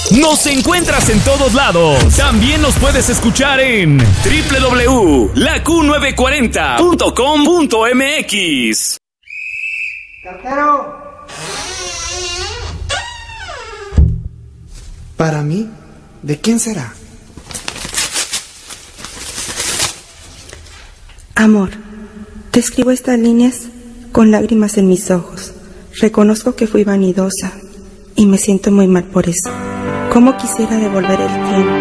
Nos encuentras en todos lados. También nos puedes escuchar en www.laq940.com.mx. ¡Cartero! Para mí, ¿de quién será? Amor, te escribo estas líneas con lágrimas en mis ojos. Reconozco que fui vanidosa y me siento muy mal por eso. ¿Cómo quisiera devolver el tiempo?